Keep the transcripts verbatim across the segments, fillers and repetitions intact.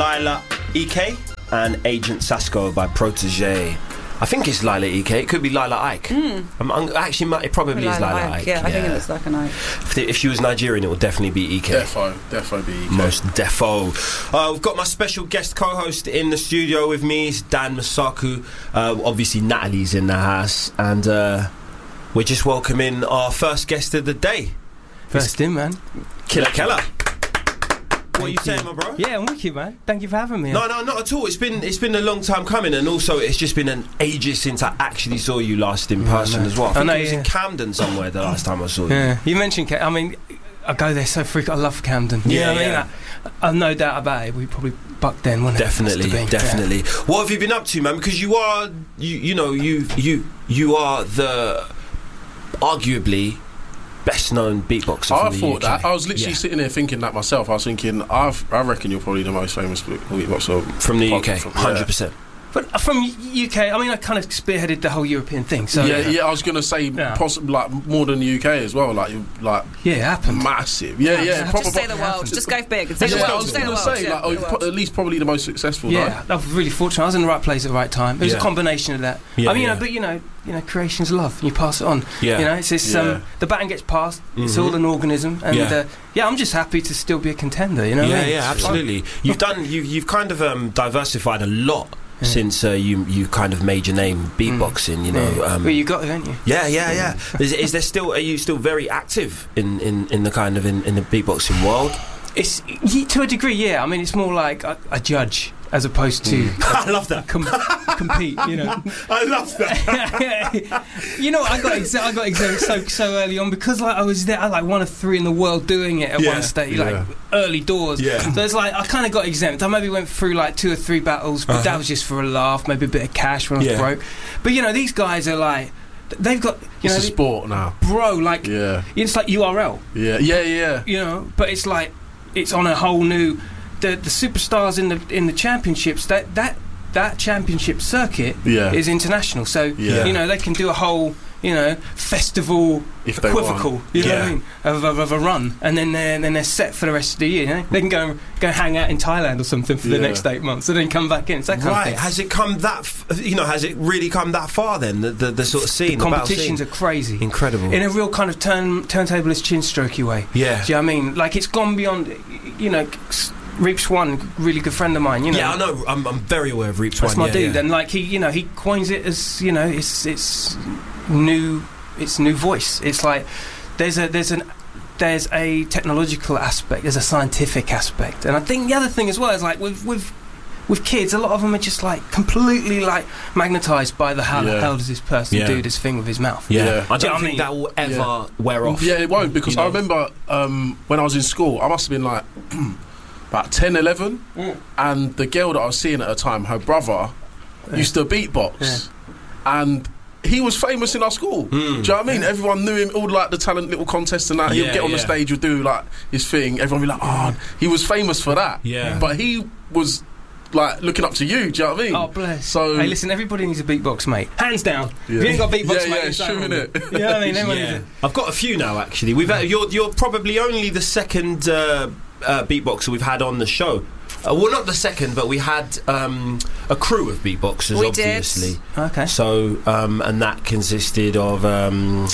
Lila E K and Agent Sasco by Protege. I think it's Lila E K. It could be Lila Ike. Mm. I'm, I'm, actually, it probably Lila is Lila Ike. Ike. Yeah, yeah, I think it looks like an Ike. If, the, if she was Nigerian, it would definitely be E K. Defo, defo be E K. Most defo. Uh, we've got my special guest co-host in the studio with me. It's Dan Masaku. Uh, obviously, Natalie's in the house, and uh, we're just welcoming our first guest of the day. First in, man. Killa Kela. What are you Thank saying, you. my bro? Yeah, I'm wicked, man. Thank you for having me. No, no, not at all. It's been it's been a long time coming, and also it's just been an ages since I actually saw you last in person yeah, as well. I think I know, it was yeah. in Camden somewhere the last time I saw you. Yeah, you mentioned Cam- I mean, I go there so frequent. I love Camden. You Yeah, know what yeah. I mean? I, I've no doubt about it. We probably bucked then, wouldn't Definitely, it? Must have been, definitely. yeah. What have you been up to, man? Because you are, you you know, you you you are the arguably best known beatboxer I from the thought U K. that. I was literally Yeah. sitting there thinking that myself. I was thinking, I've, I reckon you're probably the most famous beatboxer from the U K, from- hundred yeah. percent. But from U K, I mean, I kind of spearheaded the whole European thing. So yeah, yeah, I was gonna say Yeah. possibly like more than the U K as well. Like, like yeah, it happened. massive. Yeah, yeah. Yeah, proper, Just say the world. Just go big. Yeah, Say the I world. was Say the gonna world. say yeah, like, oh, the world. pro- at least probably the most successful. Yeah, I was really fortunate. I was in the right place at the right time. It was Yeah. a combination of that. Yeah, I mean, you yeah. know, but you know, you know, creation's love. And you pass it on. Yeah. You know, it's this. Yeah. Um, the baton gets passed. It's Mhm. all an organism, and Yeah. uh, yeah, I'm just happy to still be a contender. You know? what Yeah, I mean? yeah, It's fun. absolutely. You've done, you you've kind of um, diversified a lot Yeah. since uh, you you kind of made your name beatboxing. You know. Yeah. Um, well, you got it, haven't you? Yeah, yeah, yeah. Is, is there still? Are you still very active in, in, in the kind of in, in the beatboxing world? It's y- to a degree, yeah. I mean, it's more like a, a judge as opposed to I love that. com- compete. You know. I love that. You know, I got exa- I got examined so so early on because like I was there, I like one of three in the world doing it at Yeah, one stage, yeah. like early doors. Yeah. So it's like I kind of got exempt. I maybe went through like two or three battles, but Uh-huh. that was just for a laugh, maybe a bit of cash when I was Yeah. broke. But you know, these guys are like, they've got you It's know, a they- sport now. bro, like Yeah, it's like U R L. yeah, yeah, yeah. You know, but it's like it's on a whole new. The the superstars in the in the championships that that that championship circuit Yeah. is international. So Yeah. you know they can do a whole you know festival If they equivocal. want. You know Yeah. what I mean? Of, of, of a run, and then they're then they're set for the rest of the year. You know? They can go go hang out in Thailand or something for the Yeah. next eight months, and then come back in. It's that kind of Right? thing. Has it come that? F- you know, has it really come that far? Then the the, the sort of scene, The battle competitions scene? are crazy. Incredible. In a real kind of turn turntablist chin strokey way. Yeah. Do you know what I mean? Like it's gone beyond. You know, Reaps One, really good friend of mine. You know. Yeah, I know. I'm, I'm very aware of Reaps That's One. my yeah, dude, yeah. and like he, you know, he coins it as you know, it's it's new, it's new voice. It's like there's a there's an there's a technological aspect, there's a scientific aspect, and I think the other thing as well is like with with with kids, a lot of them are just like completely like magnetised by the how the Yeah. hell does this person Yeah. do this thing with his mouth? Yeah. Yeah. I Do you don't know what I think mean? that will ever Yeah. wear off. Yeah, it won't, because You know? I remember um, when I was in school, I must have been like about ten, eleven, Mm. and the girl that I was seeing at the time, her brother, Yeah. used to beatbox, and he was famous in our school. Mm. Do you know what I mean? Everyone knew him, all like the talent little contests and that. Yeah, He'd get on the yeah. stage, would do like his thing. Everyone would be like, oh, he was famous for that. Yeah. But he was like looking up to you, do you know what I mean? Oh bless. So- hey, listen, everybody needs a beatbox, mate. Hands down. Yeah. If you ain't got beatbox, Yeah, mate, yeah, it's it's true, over. innit? You know what I mean? Everyone Yeah. needs it. I've got a few now. Actually, we've had, you're you're probably only the second uh, uh, beatboxer we've had on the show. Uh, well, not the second, but we had um, a crew of beatboxers, We did. obviously. Okay. So, um, and that consisted of um,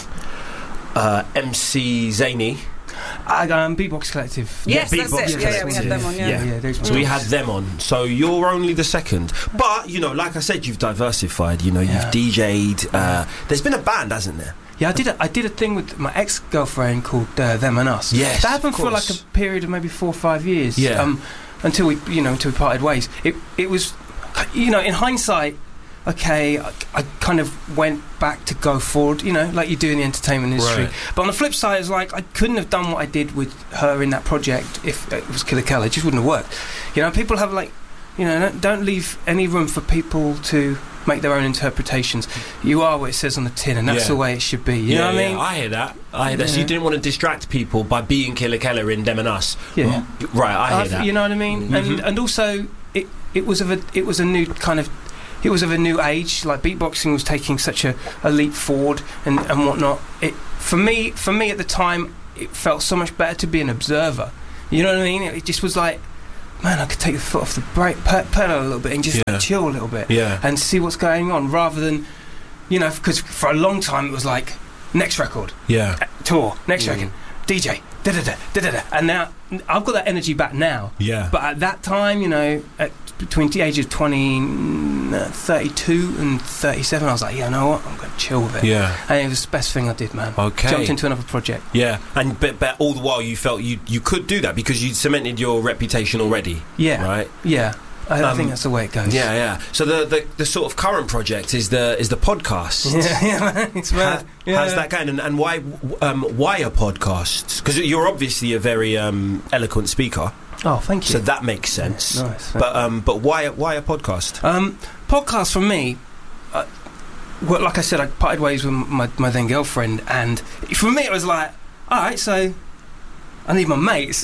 uh, M C Zany. I um, Beatbox Collective. Yes, Yeah, that's Beatbox it. Yeah, yeah, we had them on. Yeah. Yeah. yeah, those So we ones. had them on. So you're only the second. But, you know, like I said, you've diversified. You know, you've Yeah. D J'd. Uh, there's been a band, hasn't there? Yeah, I did. A, I did a thing with my ex-girlfriend called uh, Them and Us. Yes, that happened of for like course. a period of maybe four or five years. Yeah. Um, until we, you know, until we parted ways. It, it was, you know, in hindsight, okay, I, I kind of went back to go forward, you know, like you do in the entertainment industry. Right. But on the flip side, it's like I couldn't have done what I did with her in that project if it was Killa Kela. It just wouldn't have worked. You know, people have like, you know, don't, don't leave any room for people to make their own interpretations. You are what it says on the tin, and that's Yeah. the way it should be. You yeah, know what yeah, I mean? I hear that. I hear that. So Yeah. you didn't want to distract people by being Killa Kela in Them and Us. Yeah. Right, I hear I've- that. You know what I mean? Mhm. And and also it it was of a it was a new kind of it was of a new age. Like beatboxing was taking such a, a leap forward and, and whatnot. It for me for me at the time it felt so much better to be an observer. You know what I mean? It just was like man, I could take the foot off the brake pe- pedal a little bit and just Yeah. chill a little bit Yeah. and see what's going on, rather than, you know, because for a long time it was like next record, Yeah. tour, next Mm. record, D J, da da da da da da, and now I've got that energy back now. Yeah. But at that time, you know, at between the age of twenty, uh, thirty-two and thirty-seven, I was like, yeah, you know what, I'm going to chill with it. Yeah. And it was the best thing I did, man. Okay. Jumped into another project. Yeah. And but, but all the while you felt you you could do that because you'd cemented your reputation already. Yeah. Right. Yeah. I, I Um, think that's the way it goes. Yeah, yeah. So the, the, the sort of current project is the is the podcast. Yeah, yeah, man. It's How, mad. Yeah. How's that going? And, and why um, why are podcasts? Because you're obviously a very um, eloquent speaker, Oh, thank you. so that makes sense. Yeah, nice. But um, but why why a podcast? Um, podcast for me, uh, well, like I said, I parted ways with my, my then girlfriend, and for me it was like, all right, so I need my mates,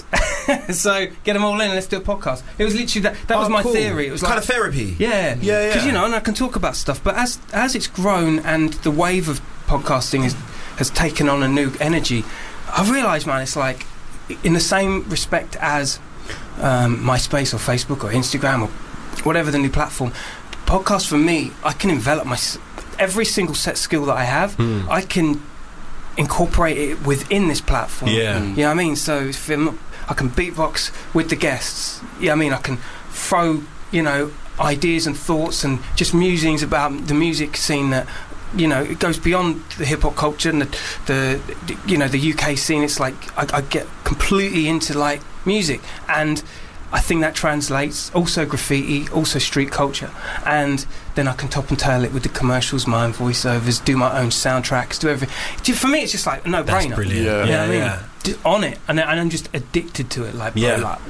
so get them all in and let's do a podcast. It was literally that. That Oh, was my cool. theory. It was kind like of therapy. yeah, Yeah, yeah. Because you know, and I can talk about stuff, but as as it's grown and the wave of podcasting is, has taken on a new energy, I've realised, man, it's like in the same respect as um, MySpace or Facebook or Instagram or whatever the new platform. Podcast for me, I can envelop my s- every single set skill that I have. Hmm. I can incorporate it within this platform. Yeah. You know what I mean? So if I'm not, I can beatbox with the guests. Yeah, I mean, I can throw, you know, ideas and thoughts and just musings about the music scene that, you know, it goes beyond the hip hop culture and the, the, the, you know, the U K scene. It's like I, I get completely into like music, and I think that translates also graffiti, also street culture, and then I can top and tail it with the commercials, my own voiceovers, do my own soundtracks, do everything. Ju- For me, it's just like a That's no-brainer. brilliant. Yeah. You know Yeah, what I mean? yeah. Just on it, and, and I'm just addicted to it. Like, bro, Yeah. like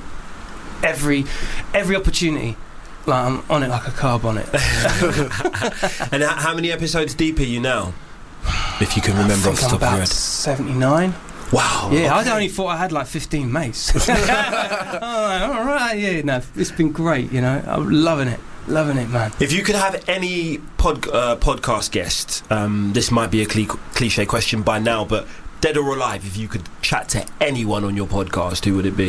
every every opportunity, like I'm on it like a carb on it. And how, how many episodes deep are you now? If you can remember I off think the I'm top of your about head. seventy-nine. Wow. Yeah, okay. I only thought I had like fifteen mates. I'm like, all right, yeah, no, it's been great. You know, I'm loving it, loving it, man. If you could have any pod, uh, podcast guest, um, this might be a cli- cliche question by now, but dead or alive, if you could chat to anyone on your podcast, who would it be?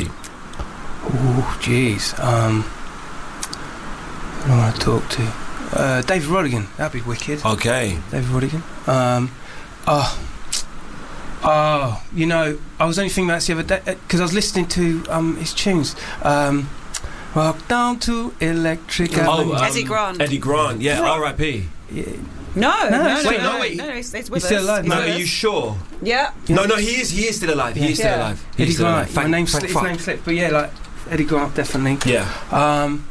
Oh, jeez. Um, who do I want to talk to? Uh, David Rodigan. That'd be wicked. Okay. David Rodigan. Um, oh, oh, you know, I was only thinking about this the other day because I was listening to um, his tunes. Um, Walk down to Electric Avenue. um, Eddie Grant. Eddie Grant, yeah, R I P. Yeah. No, no, no, he's no, still- no, no, wait. no, he's, he's with He's still us. alive, He's No, with are us. you sure? Yeah. Yeah. No, no, he is. He is still alive. He is still Yeah. alive. He Eddie is still alive. Grant. Thank- my name, thank slipped, his fuck. name slipped, but yeah, like Eddie Grant, definitely. Yeah. Um,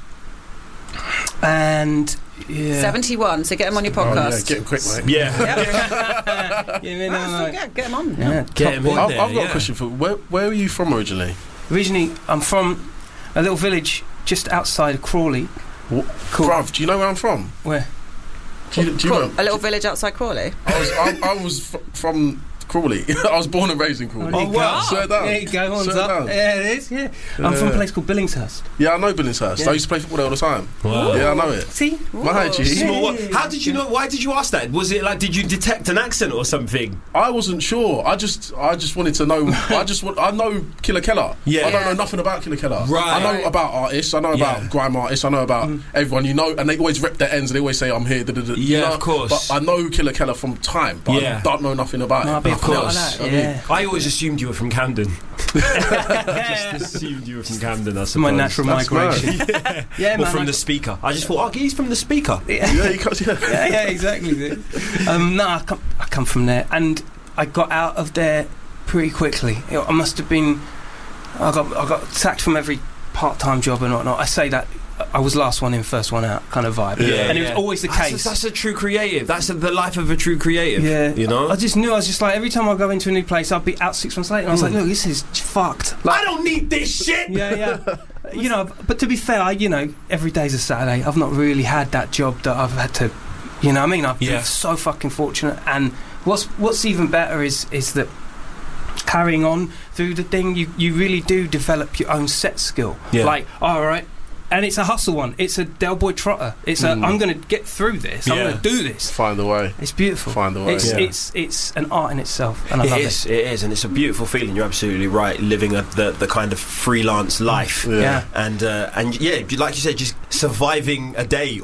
and yeah, seventy-one, so get him on your Oh, yeah, podcast. get him quick, mate. Yeah. Yeah. yeah, you No, know, so like- yeah, get him on. yeah, Get top him boy. in I've, there, I've got yeah. a question for where. Where are you from originally? Originally, I'm from a little village just outside of Crawley. What? Cool. Bruv, do you know where I'm from? Where? Do you, do you know? A little village outside Crawley. I was, I, I was f- from Crawley. I was born and raised in Crawley. there you Oh, go. wow. Swear down. There you go, horns Swear up. down. Yeah, it is, yeah. I'm from a Yeah. place called Billingshurst. Yeah, I know Billingshurst. Yeah. I used to play football there all the time. Wow. Yeah, I know it. See? My G. Small Yeah. world. How did you know? Why did you ask that? Was it like? Did you detect an accent or something? I wasn't sure. I just, I just wanted to know. I just want. I know Killer Keller. Yeah. I don't know nothing about Killer Keller. Right. I know about artists. I know about Yeah. grime artists. I know about Mm. everyone. You know, and they always rep their ends. And they always say, "I'm here." Da, da, da, you Yeah, know? of course. But I know Killer Keller from time. But Yeah. I don't know nothing about No, it. I'd be Nothing cool like else. that, I mean, yeah. I always assumed you were from Camden. Yeah. Just assumed you were from Camden. I It's suppose. my natural That's migration. yeah. Yeah, Or man. from I- the speaker. I just thought, oh, he's from the speaker. yeah, Yeah, you can't, yeah. yeah, yeah, exactly. um, no, I come, I come from there, and I got out of there pretty quickly. You know, I must have been. I got I got sacked from every part-time job and whatnot. I say that I was last one in, first one out kind of vibe, Yeah, and it yeah. was always the That's case. a, that's a true creative. That's a, the life of a true creative. Yeah, You know? I just knew. I was just like, every time I go into a new place, I'd be out six months later, and I was Mm. like, look, this is fucked. I don't need this shit! Yeah, yeah. You know, but to be fair, I, you know, every day's a Saturday. I've not really had that job that I've had to, you know what I mean? I've Yeah. been so fucking fortunate. And what's what's even better is is that carrying on through the thing, you, you really do develop your own set skill. Yeah. Like, all right, and it's a hustle one. It's a Del Boy Trotter. It's a Mm. I'm going to get through this. I'm Yeah. going to do this. Find the way. It's beautiful. Find the way. It's Yeah. it's it's an art in itself, and I It love is, it. it is, and it's a beautiful feeling. You're absolutely right. Living a, the the kind of freelance life, Yeah. Yeah. and uh, and yeah, like you said, just surviving a day